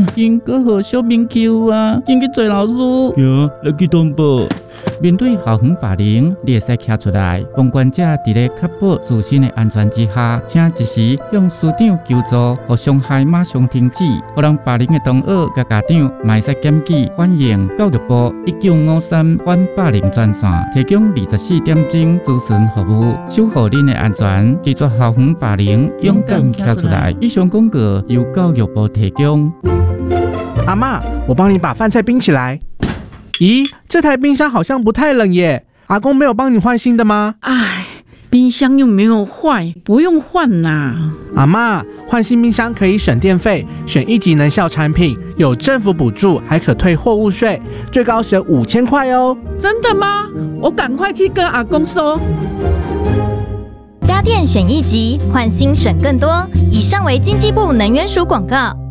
紧搁好小明 Q 啊，紧去找老师。 行，来去通报。 面对校园霸凌，你会使站出来。旁观者伫咧确保自身的安全之下，请及时向师长求助，互伤害马上停止。互人霸凌的同学甲家长，嘛会使检举反映教育部1953反霸凌专线，提供24点钟咨询服务，守护恁的安全，拒绝校园霸凌，勇敢站出来。以上广告由教育部提供。 阿嬷，我帮你把饭菜冰起来。咦，这台冰箱好像不太冷耶，阿公没有帮你换新的吗？ 哎，冰箱又没有坏，不用换啦。 阿嬷，换新冰箱可以省电费，选1级能效产品，有政府补助，还可退货物税，最高省5000块哦。 真的吗？我赶快去跟阿公说。 家电选1级，换新省更多。以上为经济部能源署广告。